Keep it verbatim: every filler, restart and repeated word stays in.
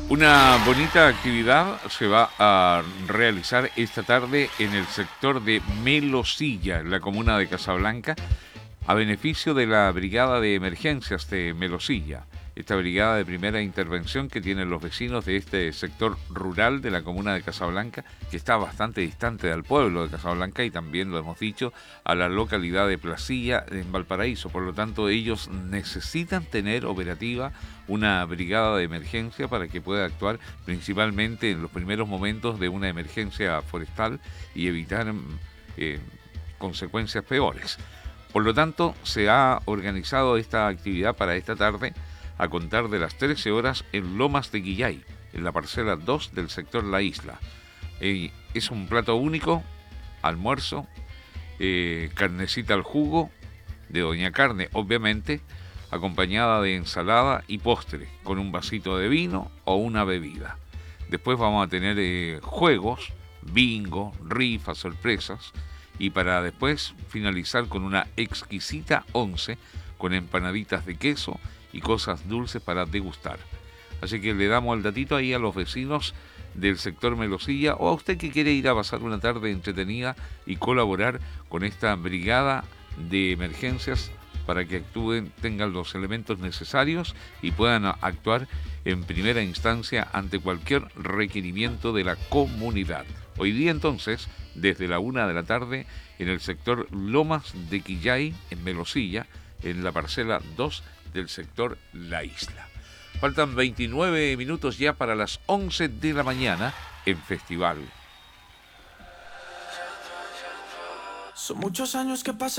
Una bonita actividad se va a realizar esta tarde en el sector de Melosilla, en la comuna de Casablanca, a beneficio de la Brigada de Emergencias de Melosilla. Esta brigada de primera intervención que tienen los vecinos de este sector rural de la comuna de Casablanca, que está bastante distante del pueblo de Casablanca y también, lo hemos dicho, a la localidad de Placilla en Valparaíso. Por lo tanto, ellos necesitan tener operativa una brigada de emergencia para que pueda actuar principalmente en los primeros momentos de una emergencia forestal y evitar eh, consecuencias peores. Por lo tanto, se ha organizado esta actividad para esta tarde a contar de las trece horas en Lomas de Quillay, en la parcela dos del sector La Isla. Eh, es un plato único, almuerzo, eh, carnecita al jugo, de Doña Carne, obviamente, acompañada de ensalada y postre, con un vasito de vino o una bebida. Después vamos a tener eh, juegos, bingo, rifas, sorpresas, y para después finalizar con una exquisita once con empanaditas de queso y cosas dulces para degustar. Así que le damos el datito ahí a los vecinos del sector Melosilla o a usted que quiere ir a pasar una tarde entretenida y colaborar con esta brigada de emergencias para que actúen, tengan los elementos necesarios y puedan actuar en primera instancia ante cualquier requerimiento de la comunidad. Hoy día entonces, desde la una de la tarde, en el sector Lomas de Quillay, en Melosilla, en la parcela dos del sector La Isla. Faltan veintinueve minutos ya para las once de la mañana en Festival. Son muchos años que pasan.